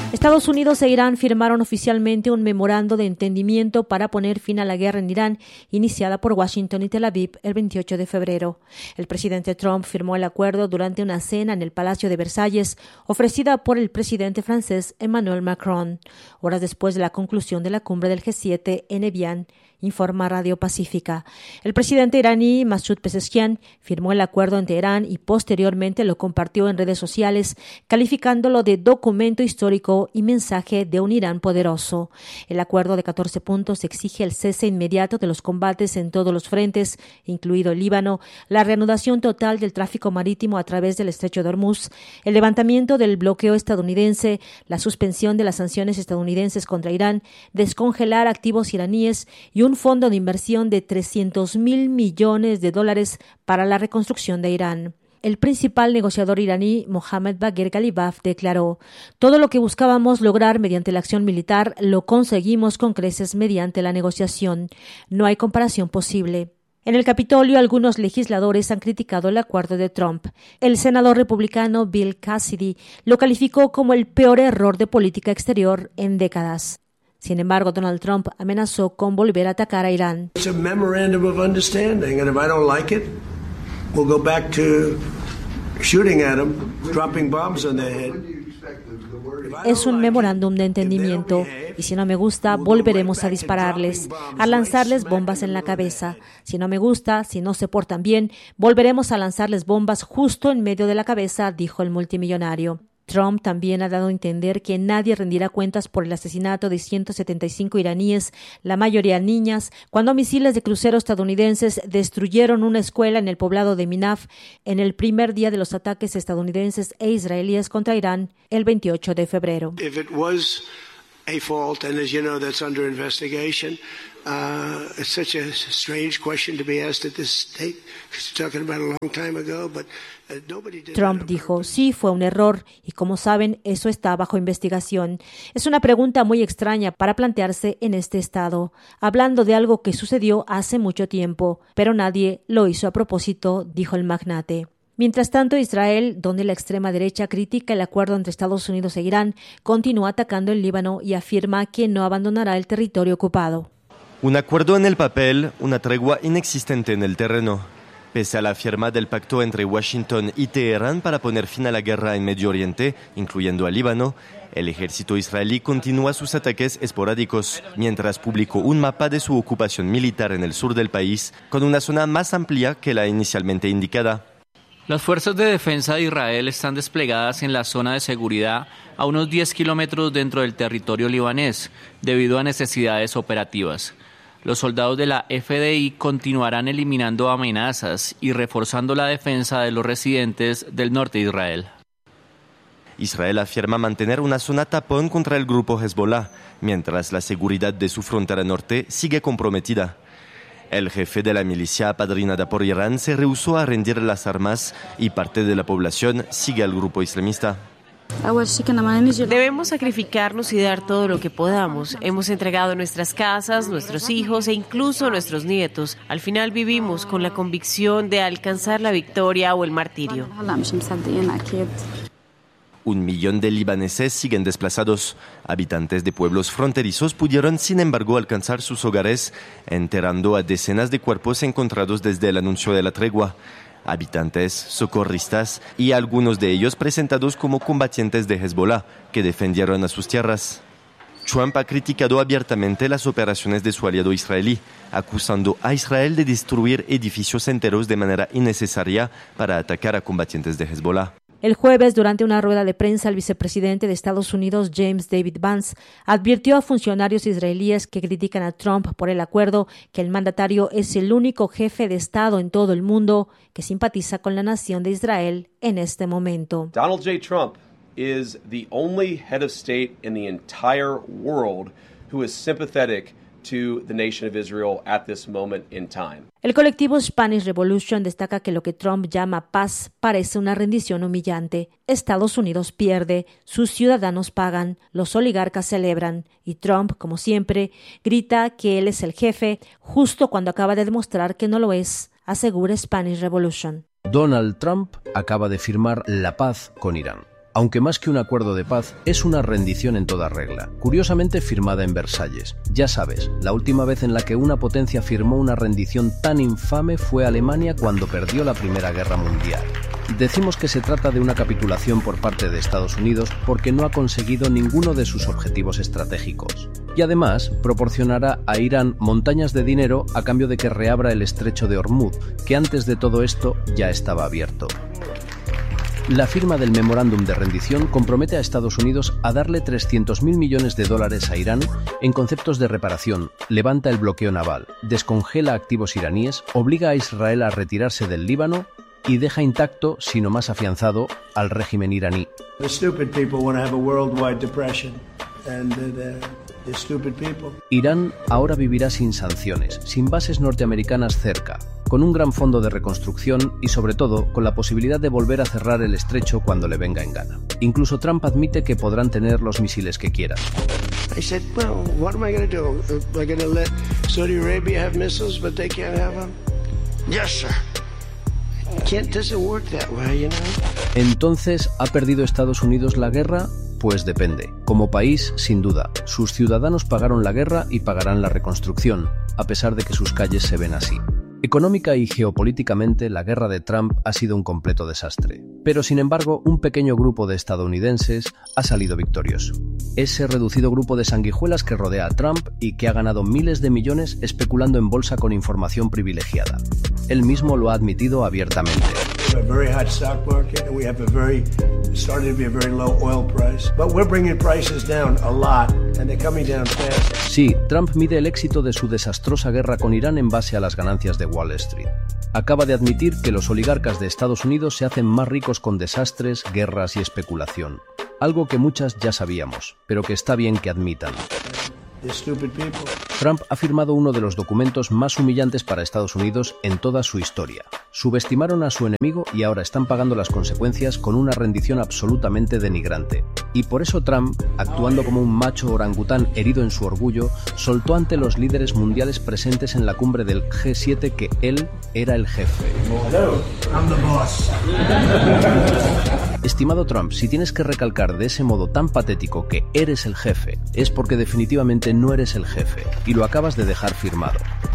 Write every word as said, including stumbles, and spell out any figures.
Estados Unidos e Irán firmaron oficialmente un memorando de entendimiento para poner fin a la guerra en Irán, iniciada por Washington y Tel Aviv el veintiocho de febrero. El presidente Trump firmó el acuerdo durante una cena en el Palacio de Versalles, ofrecida por el presidente francés Emmanuel Macron, horas después de la conclusión de la cumbre del G siete en Evian, informa Radio Pacífica. El presidente iraní Masoud Pezeshkian firmó el acuerdo en Teherán y posteriormente lo compartió en redes sociales, calificándolo de documento histórico y mensaje de un Irán poderoso. El acuerdo de catorce puntos exige el cese inmediato de los combates en todos los frentes, incluido el Líbano, la reanudación total del tráfico marítimo a través del estrecho de Hormuz, el levantamiento del bloqueo estadounidense, la suspensión de las sanciones estadounidenses contra Irán, descongelar activos iraníes y un un fondo de inversión de trescientos mil millones de dólares para la reconstrucción de Irán. El principal negociador iraní, Mohammad Bagher Ghalibaf, declaró: «Todo lo que buscábamos lograr mediante la acción militar lo conseguimos con creces mediante la negociación. No hay comparación posible». En el Capitolio, algunos legisladores han criticado el acuerdo de Trump. El senador republicano Bill Cassidy lo calificó como el peor error de política exterior en décadas. Sin embargo, Donald Trump amenazó con volver a atacar a Irán. It's a memorandum of understanding, and if I don't like it, we'll go back to shooting at them, dropping bombs on their head. Es un memorándum de entendimiento, y si no me gusta, volveremos a dispararles, a lanzarles bombas en la cabeza. Si no me gusta, si no se portan bien, volveremos a lanzarles bombas justo en medio de la cabeza, dijo el multimillonario. Trump también ha dado a entender que nadie rendirá cuentas por el asesinato de ciento setenta y cinco iraníes, la mayoría niñas, cuando misiles de crucero estadounidenses destruyeron una escuela en el poblado de Minaf en el primer día de los ataques estadounidenses e israelíes contra Irán el veintiocho de febrero. If it was a fault, and as you know, that's under investigation. Uh, it's such a strange question to be asked at this state. Because you're talking about a long time ago, but uh, nobody did. Trump dijo: sí, fue un error, y como saben, eso está bajo investigación. Es una pregunta muy extraña para plantearse en este estado, hablando de algo que sucedió hace mucho tiempo, pero nadie lo hizo a propósito, dijo el magnate. Mientras tanto, Israel, donde la extrema derecha critica el acuerdo entre Estados Unidos e Irán, continúa atacando el Líbano y afirma que no abandonará el territorio ocupado. Un acuerdo en el papel, una tregua inexistente en el terreno. Pese a la firma del pacto entre Washington y Teherán para poner fin a la guerra en Medio Oriente, incluyendo al Líbano, el ejército israelí continúa sus ataques esporádicos, mientras publicó un mapa de su ocupación militar en el sur del país, con una zona más amplia que la inicialmente indicada. Las fuerzas de defensa de Israel están desplegadas en la zona de seguridad a unos diez kilómetros dentro del territorio libanés, debido a necesidades operativas. Los soldados de la F D I continuarán eliminando amenazas y reforzando la defensa de los residentes del norte de Israel. Israel afirma mantener una zona tapón contra el grupo Hezbollah, mientras la seguridad de su frontera norte sigue comprometida. El jefe de la milicia apadrinada por Irán se rehusó a rendir las armas y parte de la población sigue al grupo islamista. Debemos sacrificarnos y dar todo lo que podamos. Hemos entregado nuestras casas, nuestros hijos e incluso nuestros nietos. Al final vivimos con la convicción de alcanzar la victoria o el martirio. Un millón de libaneses siguen desplazados. Habitantes de pueblos fronterizos pudieron, sin embargo, alcanzar sus hogares, enterrando a decenas de cuerpos encontrados desde el anuncio de la tregua. Habitantes, socorristas y algunos de ellos presentados como combatientes de Hezbollah que defendieron a sus tierras. Trump ha criticado abiertamente las operaciones de su aliado israelí, acusando a Israel de destruir edificios enteros de manera innecesaria para atacar a combatientes de Hezbollah. El jueves, durante una rueda de prensa, el vicepresidente de Estados Unidos, James David Vance, advirtió a funcionarios israelíes que critican a Trump por el acuerdo que el mandatario es el único jefe de Estado en todo el mundo que simpatiza con la nación de Israel en este momento. Donald J. Trump is the only head of state in the entire world who is sympathetic to the nation of Israel at this moment in time. El colectivo Spanish Revolution destaca que lo que Trump llama paz parece una rendición humillante. Estados Unidos pierde, sus ciudadanos pagan, los oligarcas celebran y Trump, como siempre, grita que él es el jefe justo cuando acaba de demostrar que no lo es, asegura Spanish Revolution. Donald Trump acaba de firmar la paz con Irán. aunque más que un acuerdo de paz, es una rendición en toda regla, curiosamente firmada en Versalles. Ya sabes, la última vez en la que una potencia firmó una rendición tan infame fue Alemania cuando perdió la Primera Guerra Mundial. Decimos que se trata de una capitulación por parte de Estados Unidos porque no ha conseguido ninguno de sus objetivos estratégicos. Y además, proporcionará a Irán montañas de dinero a cambio de que reabra el estrecho de Hormuz, que antes de todo esto ya estaba abierto. La firma del memorándum de rendición compromete a Estados Unidos a darle trescientos mil millones de dólares a Irán en conceptos de reparación, levanta el bloqueo naval, descongela activos iraníes, obliga a Israel a retirarse del Líbano y deja intacto, sino más afianzado, al régimen iraní. Irán ahora vivirá sin sanciones, sin bases norteamericanas cerca, con un gran fondo de reconstrucción y, sobre todo, con la posibilidad de volver a cerrar el estrecho cuando le venga en gana. Incluso Trump admite que podrán tener los misiles que quieran. I said, well, what am I going to do? Am I going to let Saudi Arabia have missiles, but they can't have them? Yes, sir. Can't, doesn't work that way, you know? Entonces, ¿ha perdido Estados Unidos la guerra? Pues depende. Como país, sin duda. Sus ciudadanos pagaron la guerra y pagarán la reconstrucción, a pesar de que sus calles se ven así. Económica y geopolíticamente, la guerra de Trump ha sido un completo desastre. Pero, sin embargo, un pequeño grupo de estadounidenses ha salido victorioso. Ese reducido grupo de sanguijuelas que rodea a Trump y que ha ganado miles de millones especulando en bolsa con información privilegiada. Él mismo lo ha admitido abiertamente. We have a very hot stock market and we have a very starting to be a very low oil price, but we're bringing prices down a lot and they're coming down fast. Sí, Trump mide el éxito de su desastrosa guerra con Irán en base a las ganancias de Wall Street. Acaba de admitir que los oligarcas de Estados Unidos se hacen más ricos con desastres, guerras y especulación. Algo que muchas ya sabíamos, pero que está bien que admitan. Trump ha firmado uno de los documentos más humillantes para Estados Unidos en toda su historia. Subestimaron a su enemigo y ahora están pagando las consecuencias con una rendición absolutamente denigrante. Y por eso Trump, actuando como un macho orangután herido en su orgullo, soltó ante los líderes mundiales presentes en la cumbre del G siete que él era el jefe. Hello, I'm the boss. Estimado Trump, si tienes que recalcar de ese modo tan patético que eres el jefe, es porque definitivamente no eres el jefe, y lo acabas de dejar firmado.